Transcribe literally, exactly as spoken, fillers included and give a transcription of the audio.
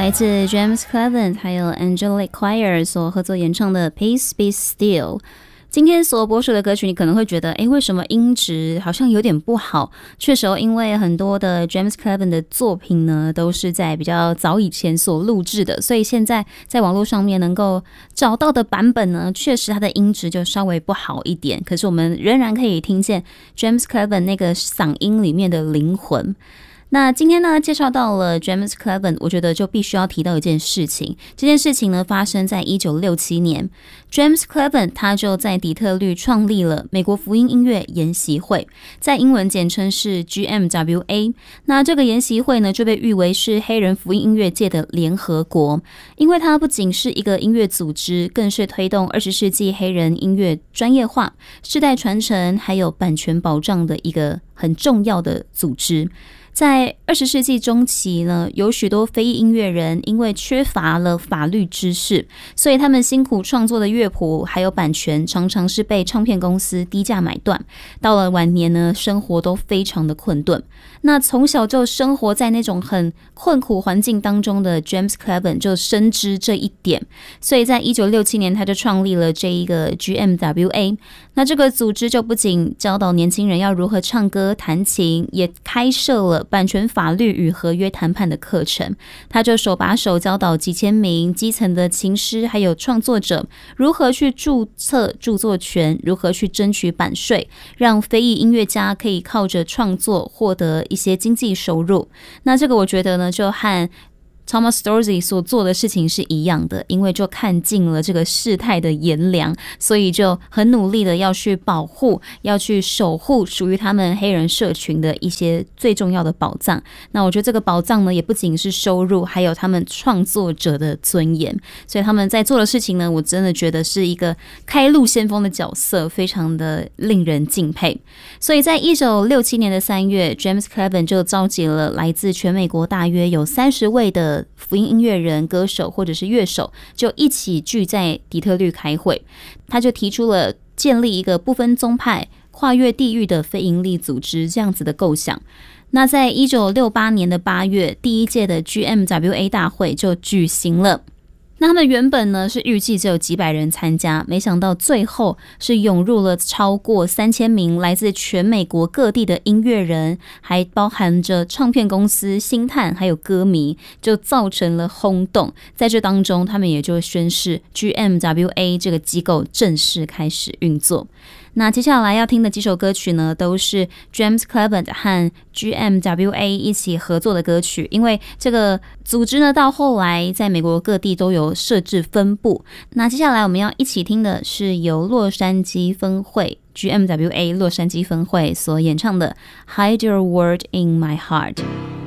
来自 James Cleveland 还有 Angelique Choir 所合作演唱的 Peace Be Still。今天所播出的歌曲，你可能会觉得，诶，为什么音质好像有点不好？确实，因为很多的 James Cleveland 的作品呢，都是在比较早以前所录制的，所以现在在网络上面能够找到的版本呢，确实它的音质就稍微不好一点。可是我们仍然可以听见 James Cleveland 那个嗓音里面的灵魂。那今天呢，介绍到了 James Cleveland， 我觉得就必须要提到一件事情。这件事情呢，发生在一九六七年 ，James Cleveland 他就在底特律创立了美国福音音乐研习会，在英文简称是 G M W A。那这个研习会呢，就被誉为是黑人福音音乐界的联合国，因为它不仅是一个音乐组织，更是推动二十世纪黑人音乐专业化、世代传承还有版权保障的一个很重要的组织。在二十世纪中期呢，有许多非裔音乐人因为缺乏了法律知识，所以他们辛苦创作的乐谱还有版权常常是被唱片公司低价买断。到了晚年呢，生活都非常的困顿。那从小就生活在那种很困苦环境当中的 James Cleveland 就深知这一点，所以在一九六七年他就创立了这一个 G M W A。那这个组织就不仅教导年轻人要如何唱歌弹琴，也开设了版权法律与合约谈判的课程。他就手把手教导几千名基层的琴师还有创作者如何去注册著作权，如何去争取版税，让非裔音乐家可以靠着创作获得一些经济收入。那这个我觉得呢，就和Thomas Dorsey 所做的事情是一样的，因为就看尽了这个事态的炎凉，所以就很努力的要去保护，要去守护属于他们黑人社群的一些最重要的宝藏。那我觉得这个宝藏呢，也不仅是收入，还有他们创作者的尊严。所以他们在做的事情呢，我真的觉得是一个开路先锋的角色，非常的令人敬佩。所以在一九六七年的三月 ，James Cleveland 就召集了来自全美国大约有三十位的福音音乐人、歌手或者是乐手，就一起聚在底特律开会。他就提出了建立一个不分宗派、跨越地域的非营利组织这样子的构想。那在一九六八年的八月，第一届的 G M W A 大会就举行了。那他们原本呢是预计只有几百人参加，没想到最后是涌入了超过三千名来自全美国各地的音乐人，还包含着唱片公司、星探还有歌迷，就造成了轰动。在这当中，他们也就宣示 G M W A 这个机构正式开始运作。那接下来要听的几首歌曲呢，都是 James Cleveland 和 G M W A 一起合作的歌曲，因为这个组织呢，到后来在美国各地都有设置分部。那接下来我们要一起听的是由洛杉矶分会 G M W A 洛杉矶分会所演唱的 Hide Your Word in My Heart。